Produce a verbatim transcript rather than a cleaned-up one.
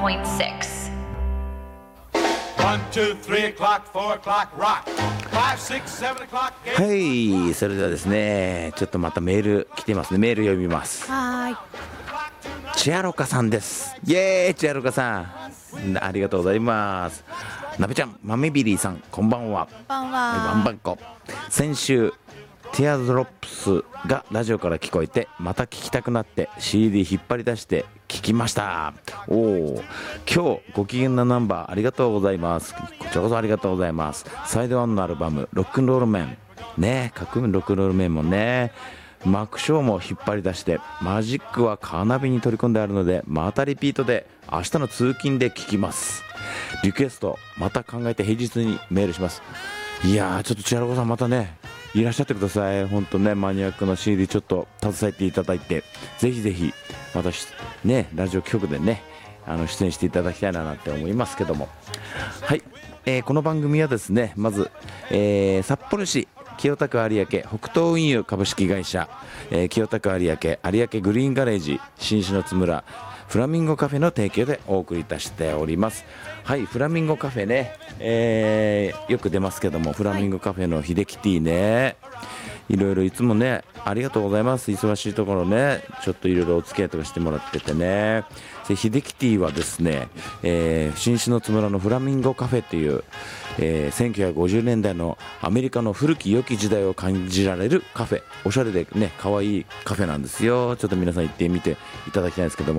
point six. One, two, three o'clock, four o'clock, rock. Five, six, seven o'clock. はい、それではですね、ちょっとまたメール来てますね。メール読みます。 はーい。 チアロカさんです。イエーイ、チアロカさん、ありがとうございます。なべちゃん、マメビリーさん、こんばんは。 こんばんバンは。 バンコ。先週ティアドロップスがラジオから聞こえて、また聞きたくなって シーディー 引っ張り出して聞きました。おお、今日ご機嫌なナンバーありがとうございます。こちらこそありがとうございます。サイドワンのアルバムロックンロールメンね、革命ロックンロールメンもね、マックショーも引っ張り出して、マジックはカーナビに取り込んであるので、またリピートで明日の通勤で聞きます。リクエストまた考えて平日にメールします。いやー、ちょっと千原子さんまたねいらっしゃってください。本当ね、マニアックな シーディー ちょっと携えていただいて、ぜひぜひ私ねラジオ局でねあの出演していただきたいななんて思いますけども、はい、えー、この番組はですね、まず、えー、札幌市清田区有明北東運輸株式会社、えー、清田区有明有明グリーンガレージ新篠津村フラミンゴカフェの提供でお送りいたしております。はい、フラミンゴカフェね、えー、よく出ますけども、フラミンゴカフェの秀樹ティーね、いろいろいつもねありがとうございます。忙しいところねちょっといろいろお付き合いとかしてもらっててね。で秀樹ティーはですね、えー、新篠津村のフラミンゴカフェっていう、えー、せんきゅうひゃくごじゅうねんだいのアメリカの古き良き時代を感じられるカフェ、おしゃれでね可愛いカフェなんですよ。ちょっと皆さん行ってみていただきたいんですけども、